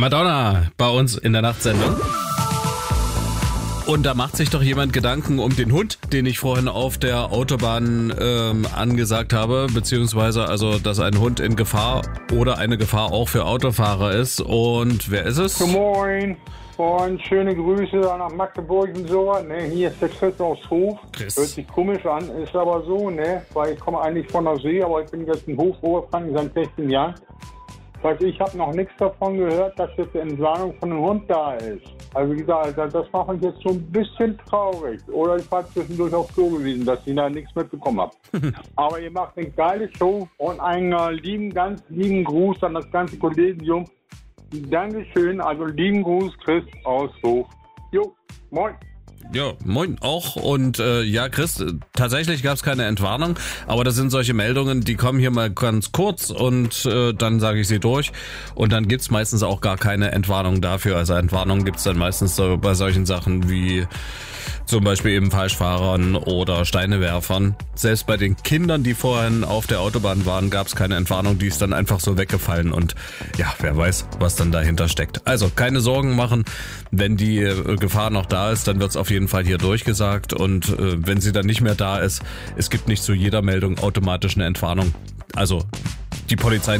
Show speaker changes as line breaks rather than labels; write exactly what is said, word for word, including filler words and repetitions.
Madonna bei uns in der Nachtsendung. Und da macht sich doch jemand Gedanken um den Hund, den ich vorhin auf der Autobahn ähm, angesagt habe, beziehungsweise also, dass ein Hund in Gefahr oder eine Gefahr auch für Autofahrer ist. Und wer ist es?
Guten Moin. Und schöne Grüße nach Magdeburg und so. Ne, hier ist der Chris aus Hof.
Chris.
Hört sich komisch an, ist aber so, ne? Weil ich komme eigentlich von der See, aber ich bin jetzt in Hof Oberfranken seit sechzehn Jahren. Das heißt, ich habe noch nichts davon gehört, dass jetzt die Entwarnung von einem Hund da ist. Also wie gesagt, das macht mich jetzt so ein bisschen traurig. Oder ich war zwischendurch auch so gewesen, dass ich da nichts mitbekommen habe. Aber ihr macht eine geile Show und einen äh, lieben, ganz lieben Gruß an das ganze Kollegium. Dankeschön, also lieben Gruß, Chris aus Hof. Jo, moin.
Ja, moin auch. Und äh, ja, Chris, tatsächlich gab es keine Entwarnung, aber das sind solche Meldungen, die kommen hier mal ganz kurz und äh, dann sage ich sie durch und dann gibt's meistens auch gar keine Entwarnung dafür. Also Entwarnung gibt's dann meistens so bei solchen Sachen wie zum Beispiel eben Falschfahrern oder Steinewerfern. Selbst bei den Kindern, die vorhin auf der Autobahn waren, gab's keine Entwarnung, die ist dann einfach so weggefallen und ja, wer weiß, was dann dahinter steckt. Also keine Sorgen machen, wenn die äh, Gefahr noch da ist, dann wird's auf jeden Fall hier durchgesagt und äh, wenn sie dann nicht mehr da ist, es gibt nicht zu jeder Meldung automatisch eine Entwarnung. Also die Polizei